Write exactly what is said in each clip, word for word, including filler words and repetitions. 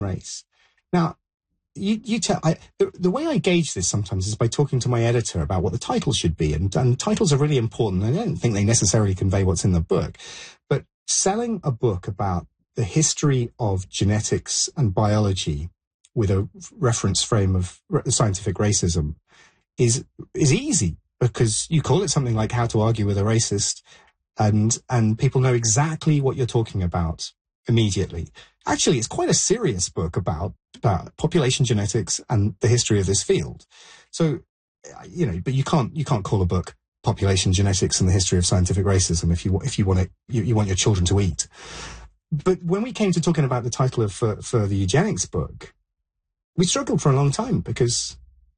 race. Now, you, you tell, I, the, the way I gauge this sometimes is by talking to my editor about what the title should be. And, and titles are really important. I don't think they necessarily convey what's in the book. But selling a book about the history of genetics and biology with a reference frame of scientific racism is, is easy, because you call it something like How to Argue with a Racist, and, and people know exactly what you're talking about immediately. Actually, it's quite a serious book about, about population genetics and the history of this field. So, you know, but you can't, you can't call a book Population Genetics and the History of Scientific Racism if you, if you want it, you, you want your children to eat. But when we came to talking about the title of, for, for the eugenics book, we struggled for a long time, because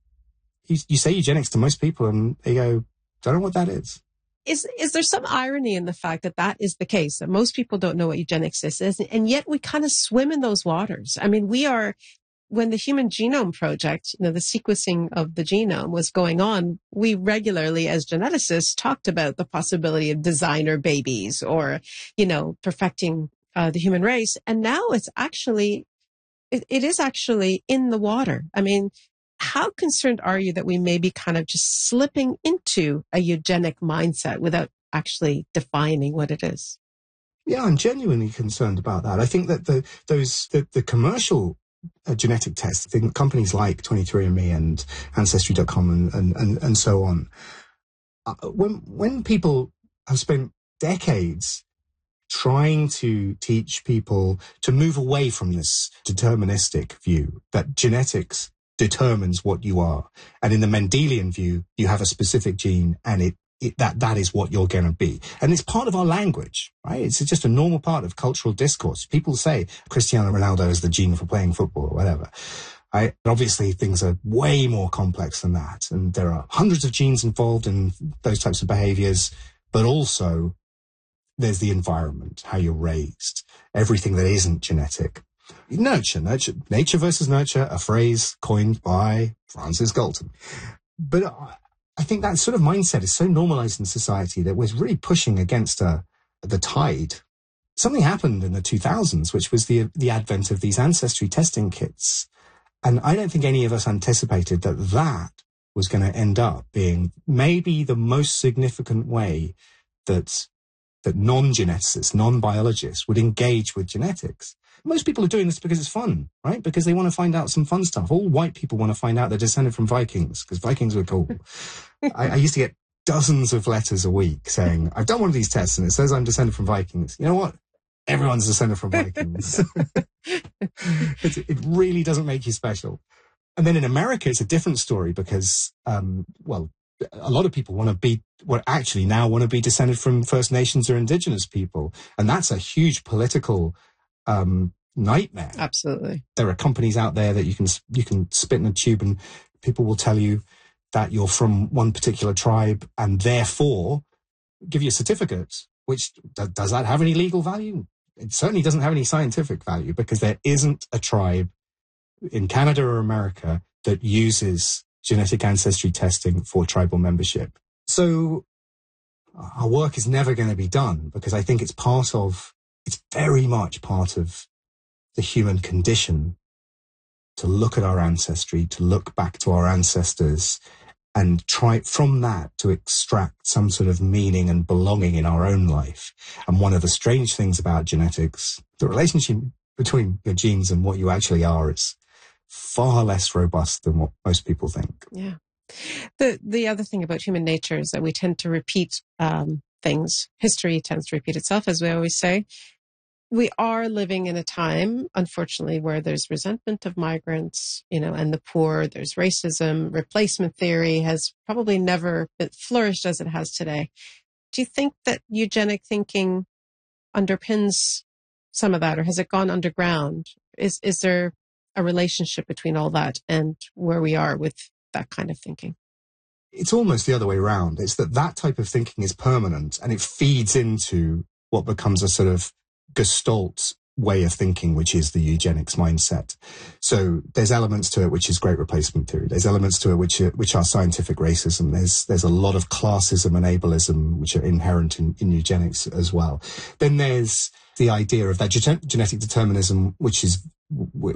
you, you say eugenics to most people and they go, don't know what that is. Is is there some irony in the fact that that is the case, that most people don't know what eugenics is, and yet we kind of swim in those waters? I mean, we are, when the Human Genome Project, you know, the sequencing of the genome was going on, we regularly, as geneticists, talked about the possibility of designer babies or, you know, perfecting uh, the human race. And now it's actually, it, it is actually in the water. I mean, how concerned are you that we may be kind of just slipping into a eugenic mindset without actually defining what it is? Yeah, I'm genuinely concerned about that. I think that the those the, the commercial uh, genetic tests, the companies like twenty-three and me and Ancestry dot com and, and, and, and so on, uh, when when people have spent decades trying to teach people to move away from this deterministic view that genetics determines what you are. And in the Mendelian view, you have a specific gene and it, it that that is what you're going to be. And it's part of our language, right? It's just a normal part of cultural discourse. People say Cristiano Ronaldo is the gene for playing football or whatever. I, obviously, things are way more complex than that. And there are hundreds of genes involved in those types of behaviors, but also there's the environment, how you're raised, everything that isn't genetic. Nurture, nurture, nature versus nurture, a phrase coined by Francis Galton. But I think that sort of mindset is so normalized in society that we're really pushing against uh, the tide. Something happened in the two thousands, which was the the advent of these ancestry testing kits. And I don't think any of us anticipated that that was going to end up being maybe the most significant way that that non-geneticists, non-biologists would engage with genetics. Most people are doing this because it's fun, right? Because they want to find out some fun stuff. All white people want to find out they're descended from Vikings because Vikings were cool. I, I used to get dozens of letters a week saying, I've done one of these tests and it says I'm descended from Vikings. You know what? Everyone's descended from Vikings. it, it really doesn't make you special. And then in America, it's a different story because, um, well, a lot of people want to be, what well, actually now want to be descended from First Nations or Indigenous people. And that's a huge political um nightmare. Absolutely. There are companies out there that you can you can spit in a tube and people will tell you that you're from one particular tribe and therefore give you a certificate, which does that have any legal value? It certainly doesn't have any scientific value, because there isn't a tribe in Canada or America that uses genetic ancestry testing for tribal membership. So our work is never going to be done, because I think it's part of It's very much part of the human condition to look at our ancestry, to look back to our ancestors and try from that to extract some sort of meaning and belonging in our own life. And one of the strange things about genetics, the relationship between your genes and what you actually are is far less robust than what most people think. Yeah. The, the other thing about human nature is that we tend to repeat, um, things. History tends to repeat itself, as we always say. We are living in a time, unfortunately, where there's resentment of migrants, you know, and the poor. There's racism. Replacement theory has probably never been flourished as it has today. Do you think that eugenic thinking underpins some of that, or has it gone underground? Is is there a relationship between all that and where we are with that kind of thinking? It's almost the other way around. It's that that type of thinking is permanent and it feeds into what becomes a sort of Gestalt way of thinking, which is the eugenics mindset. So there's elements to it which is great replacement theory. There's elements to it which are, which are scientific racism. There's there's a lot of classism and ableism which are inherent in, in eugenics as well. Then there's the idea of that genetic determinism, which is